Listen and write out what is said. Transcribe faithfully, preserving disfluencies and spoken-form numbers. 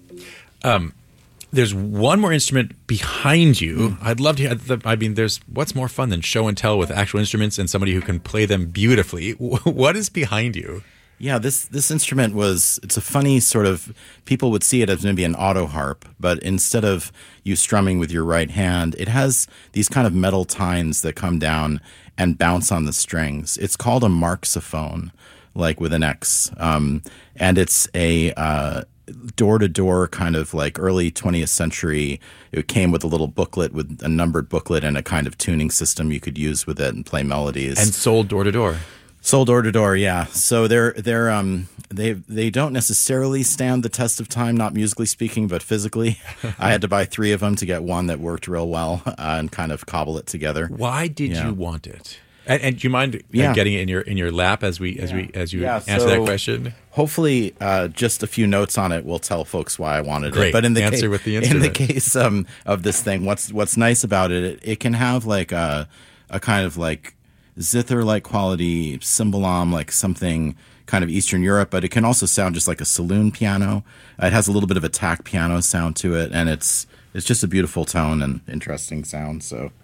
Um, there's one more instrument behind you. Mm. I'd love to hear. I mean, there's what's more fun than show and tell with actual instruments and somebody who can play them beautifully. What is behind you? Yeah, this this instrument was, it's a funny sort of, people would see it as maybe an auto harp, but instead of you strumming with your right hand, it has these kind of metal tines that come down and bounce on the strings. It's called a marxophone, like with an X. Um, and it's a uh, door-to-door kind of like early twentieth century. It came with a little booklet, with a numbered booklet and a kind of tuning system you could use with it and play melodies. And sold door-to-door. Sold door to door, yeah. So they're they're um they they don't necessarily stand the test of time, not musically speaking, but physically. I had to buy three of them to get one that worked real well uh, and kind of cobble it together. Why did yeah. you want it? And, and do you mind uh, yeah. getting it in your in your lap as we as yeah. we as you yeah, answer so that question? Hopefully, uh, just a few notes on it will tell folks why I wanted Great. it. But in the answer case, with the in instrument. the case um, of this thing, what's what's nice about it, it, it can have like a a kind of like zither-like quality, cymbalom, like something kind of Eastern Europe, but it can also sound just like a saloon piano. It has a little bit of a tack piano sound to it, and it's it's just a beautiful tone and interesting sound. So